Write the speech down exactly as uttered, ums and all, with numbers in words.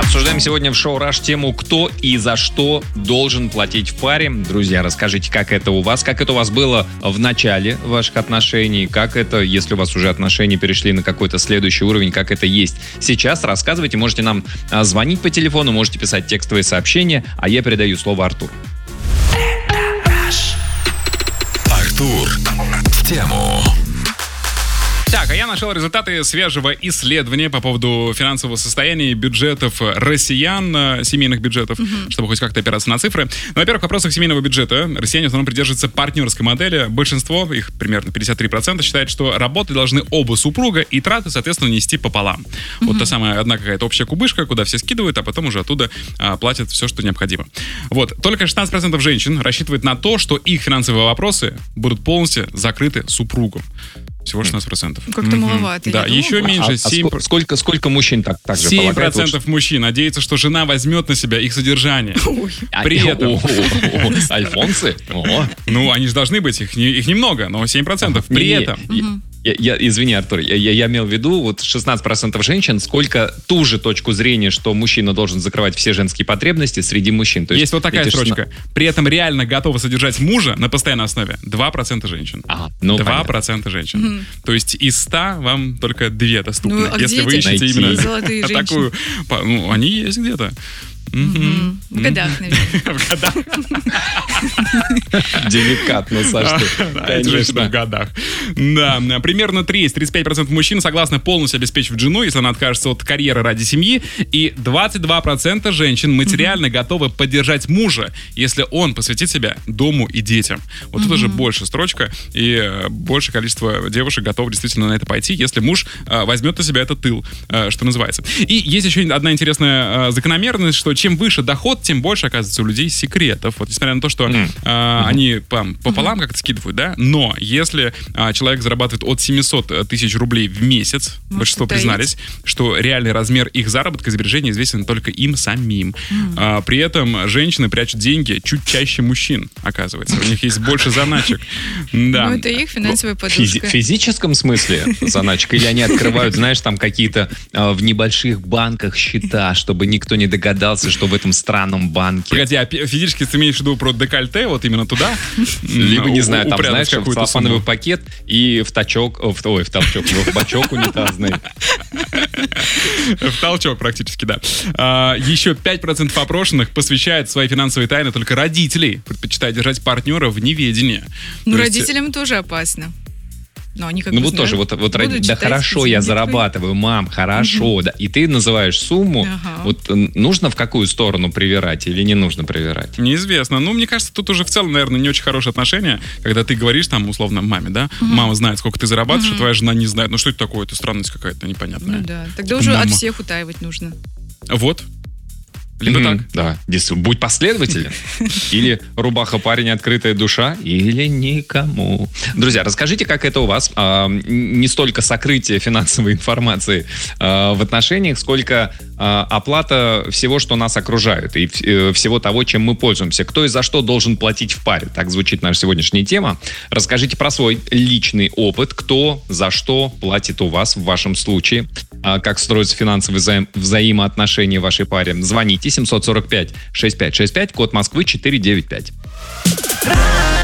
Обсуждаем сегодня в шоу «Раш» тему «Кто и за что должен платить в паре». Друзья, расскажите, как это у вас, как это у вас было в начале ваших отношений, как это, если у вас уже отношения перешли на какой-то следующий уровень, как это есть сейчас. Рассказывайте, можете нам звонить по телефону, можете писать текстовые сообщения, а я передаю слово Артуру. Артур в тему. Так, а я нашел результаты свежего исследования по поводу финансового состояния и бюджетов россиян, семейных бюджетов, uh-huh. чтобы хоть как-то опираться на цифры. Ну, во-первых, в вопросах семейного бюджета россияне в основном придерживаются партнерской модели. Большинство, их примерно пятьдесят три процента, считает, что работы должны оба супруга и траты, соответственно, нести пополам. Uh-huh. Вот та самая одна какая-то общая кубышка, куда все скидывают, а потом уже оттуда а, платят все, что необходимо. Вот. Только шестнадцать процентов женщин рассчитывают на то, что их финансовые вопросы будут полностью закрыты супругом. Всего шестнадцать процентов. Как-то mm-hmm. маловато. Да, еще меньше. А, семь... а сколько, сколько мужчин так, так же семь полагает? семь процентов мужчин надеются, что жена возьмет на себя их содержание. При этом... Альфонсы? Ну, они же должны быть, их немного, но семь процентов. При этом... Я, я, извини, Артур, я, я, я имел в виду, вот шестнадцать процентов женщин, сколько ту же точку зрения, что мужчина должен закрывать все женские потребности среди мужчин. То есть, есть вот такая строчка. шестнадцать... При этом реально готовы содержать мужа на постоянной основе два процента женщин. Ага, ну, два процента женщин. Mm-hmm. То есть из ста вам только две доступны. Ну, а если вы ищете именно такую... Ну, они есть где-то. Mm-hmm. В годах, наверное. В годах. Деликатно, Саш. Конечно, в годах. Да, примерно тридцать-тридцать пять процентов мужчин согласны полностью обеспечивать жену, если она откажется от карьеры ради семьи, и двадцать два процента женщин материально готовы поддержать мужа, если он посвятит себя дому и детям. Вот тут уже больше строчка, и большее количество девушек готовы действительно на это пойти, если муж возьмет на себя этот тыл, что называется. И есть еще одна интересная закономерность, что чем выше доход, тем больше, оказывается, у людей секретов. Вот несмотря на то, что mm. э, mm-hmm. они там, пополам mm-hmm. как-то скидывают, да, но если э, человек зарабатывает от семьсот тысяч рублей в месяц, Может, большинство признались, что реальный размер их заработка и сбережения известен только им самим. Mm. А, при этом женщины прячут деньги чуть чаще мужчин, оказывается. У них есть больше заначек. Да. Ну, это их финансовая подушка. Физи- в физическом смысле заначек? Или они открывают, знаешь, там какие-то э, в небольших банках счета, чтобы никто не догадался, что в этом странном банке. Погоди, а физически ты имеешь в виду про декольте, вот именно туда? Либо, не знаю, там, знаешь, целлофановый пакет и в тачок, ой, в толчок, в бачок унитазный. В толчок практически, да. Еще пять процентов опрошенных посвящают свои финансовые тайны только родителей, предпочитая держать партнера в неведении. Ну, родителям тоже опасно. Но они как ну бы вот знают, тоже, вот, вот ради, да хорошо, я зарабатываю, мам, хорошо, угу. да, и ты называешь сумму, ага. вот нужно в какую сторону привирать или не нужно привирать? Неизвестно. Ну, мне кажется, тут уже в целом, наверное, не очень хорошие отношения, когда ты говоришь там, условно, маме, да, угу. мама знает, сколько ты зарабатываешь, угу. а твоя жена не знает. Ну, что это такое? Это странность какая-то непонятная. Ну да, тогда уже мама. От всех утаивать нужно. Вот. Либо mm-hmm. так. Да. Будь последователен. Или рубаха парень, открытая душа, или никому. Друзья, расскажите, как это у вас. А, не столько сокрытие финансовой информации а, в отношениях, сколько а, оплата всего, что нас окружает, и э, всего того, чем мы пользуемся. Кто и за что должен платить в паре? Так звучит наша сегодняшняя тема. Расскажите про свой личный опыт. Кто за что платит у вас в вашем случае? А, как строятся финансовые взаим- взаимоотношения в вашей паре? Звоните семь сорок пять шестьдесят пять шестьдесят пять, код Москвы четыреста девяносто пять.